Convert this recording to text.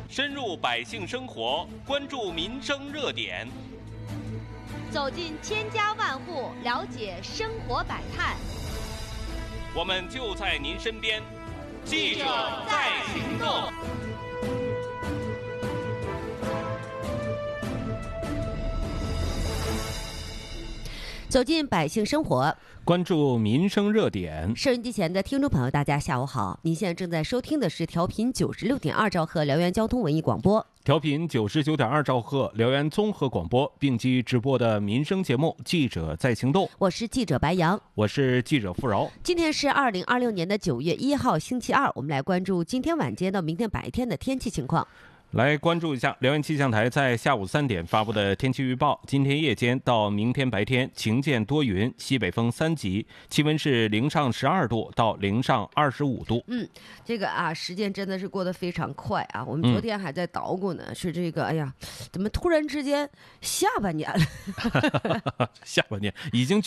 深入百姓生活，关注民生热点， 走进千家万户，了解生活百态。 我们就在您身边，记者在行动。 走进百姓生活， 关注民生热点。 收音机前的听众朋友，大家下午好！您现在正在收听的是调频96.2兆赫辽源交通文艺广播， 调频99.2兆赫辽源综合广播并机直播的民生节目《记者在行动》。 我是记者白杨， 我是记者付饶。 今天是2026年的9月1号，星期二。我们来关注今天晚间到明天白天的天气情况。 来关注一下辽源气象台在下午3点发布的天气预报。今天夜间到明天白天晴间多云，西北风3级，气温是零上12度到零上25度。 这个时间真的是过得非常快啊！我们昨天还在捣鼓呢，是这个，哎呀，怎么突然之间下半年了？ 下半年已经